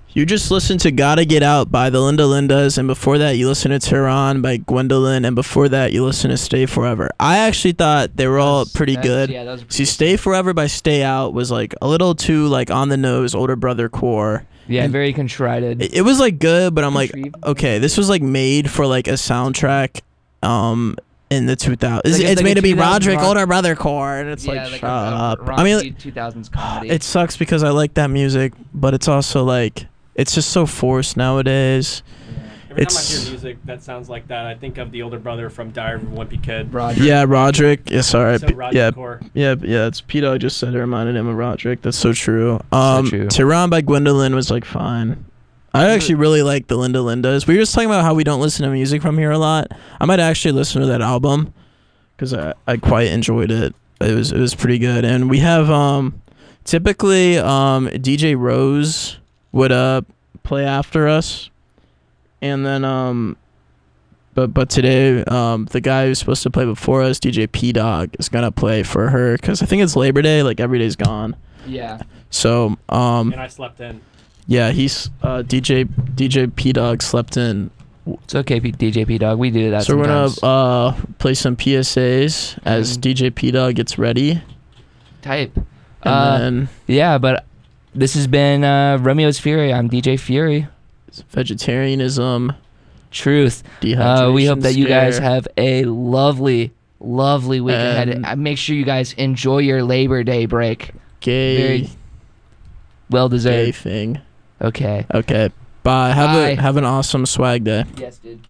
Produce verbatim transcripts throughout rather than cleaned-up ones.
You just listened to Gotta Get Out by the Linda Lindas, and before that you listened to Tehran by Gwendolyn, and before that you listened to Stay Forever. I actually thought they were all pretty good. Yeah, those were pretty See, good. Stay Forever by Stay Out was like a little too like on the nose, older brother core. Yeah, And very contrite. It, it was like good, but I'm like, Contrived. okay, this was like made for like a soundtrack um in the two thousands. Like, It's, it's it's like made a to be two thousands Roderick, rock- older brother core, and it's yeah, like, like shut a, a up. rock I mean, two thousands comedy. it sucks because I like that music, but it's also like it's just so forced nowadays. Every It's- time I hear music that sounds like that, I think of the older brother from Diary of a Wimpy Kid. Roderick. Yeah, Roderick. Yeah, sorry. So P- Roderick yeah, Core. yeah, yeah. It's Peter just said it reminded him of Roderick. That's so true. Um, true. Tehran by Gwendolyn was like fine. I actually really like the Linda Lindas. We were just talking about how we don't listen to music from here a lot. I might actually listen to that album because I, I quite enjoyed it. It was it was pretty good. And we have um typically um D J Rose would uh play after us, and then um but but today um the guy who's supposed to play before us, D J P Dog, is gonna play for her because I think it's Labor Day. Like every day's gone. Yeah. So um And I slept in. yeah, he's uh D J D J P Dog slept in. It's okay, P- D J P Dog. We do that So we're gonna sometimes. uh play some P S As as Mhm. D J P Dog gets ready, Type. and Uh, then yeah, but this has been uh, Romeo's Fury. I'm D J Fury. vegetarianism, Truth. dehydration. Uh, we hope that you guys scare. have a lovely, lovely week ahead. And- Uh, make sure you guys enjoy your Labor Day break. gay Very well gay deserved. thing. Okay. Okay, bye. Have Bye. a have an awesome swag day. Yes, dude.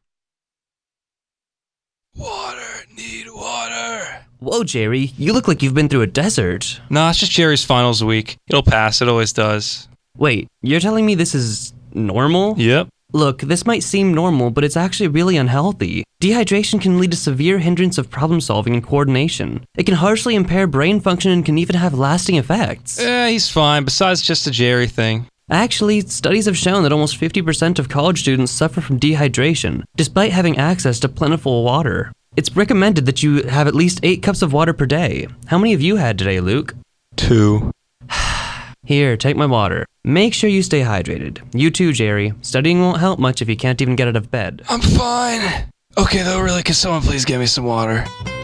Water, need water. Whoa, Jerry, you look like you've been through a desert. Nah, it's just Jerry's finals week. It'll pass, it always does. Wait, you're telling me this is normal? Yep. Look, this might seem normal, but it's actually really unhealthy. Dehydration can lead to severe hindrance of problem solving and coordination. It can harshly impair brain function and can even have lasting effects. Eh, he's fine, besides just a Jerry thing. Actually, studies have shown that almost fifty percent of college students suffer from dehydration, despite having access to plentiful water. It's recommended that you have at least eight cups of water per day. How many have you had today, Luke? Two. Here, take my water. Make sure you stay hydrated. You too, Jerry. Studying won't help much if you can't even get out of bed. I'm fine. Okay, though, really, can someone please get me some water?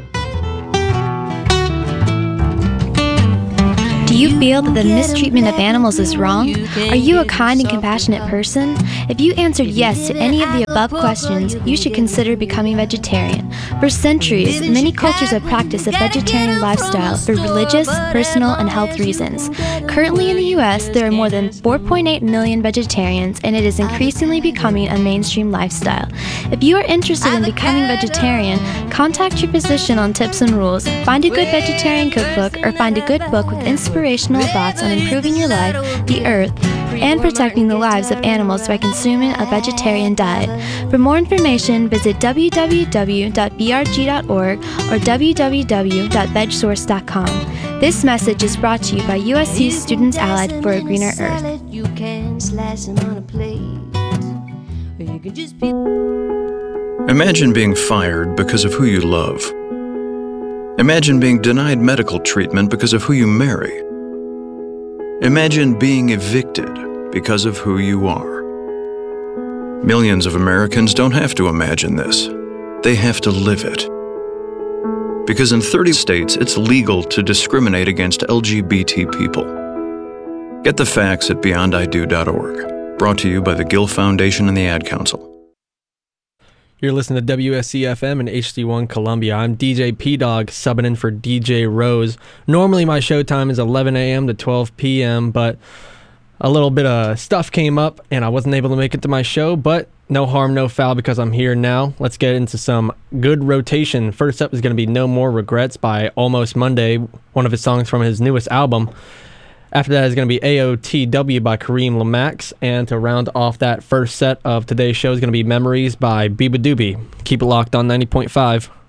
Do you feel that the mistreatment of animals is wrong? Are you a kind and compassionate person? If you answered yes to any of the above questions, you should consider becoming vegetarian. For centuries, many cultures have practiced a vegetarian lifestyle for religious, personal, and health reasons. Currently in the U S, there are more than four point eight million vegetarians, and it is increasingly becoming a mainstream lifestyle. If you are interested in becoming vegetarian, contact your physician on tips and rules, find a good vegetarian cookbook, or find a good book with inspirational thoughts on improving your life, the earth, and protecting the lives of animals by consuming a vegetarian diet. For more information, visit w w w dot b r g dot org or w w w dot veg source dot com. This message is brought to you by U S C Students Allied for a Greener Earth. You can slice them on a plate. Or you can just be Imagine being fired because of who you love. Imagine being denied medical treatment because of who you marry. Imagine being evicted because of who you are. Millions of Americans don't have to imagine this. They have to live it. Because in thirty states, it's legal to discriminate against L G B T people. Get the facts at beyond I do dot org. Brought to you by the Gill Foundation and the Ad Council. You're listening to W S C F M and H D one Columbia. I'm D J P-Dog, subbing in for D J Rose. Normally my show time is eleven a.m. to twelve p.m., but a little bit of stuff came up and I wasn't able to make it to my show, but no harm, no foul because I'm here now. Let's get into some good rotation. First up is going to be No More Regrets by Almost Monday, one of his songs from his newest album. After that is going to be A O T W by Kareem Lamax. And to round off that first set of today's show is going to be Memories by Biba Doobie. Keep it locked on ninety point five.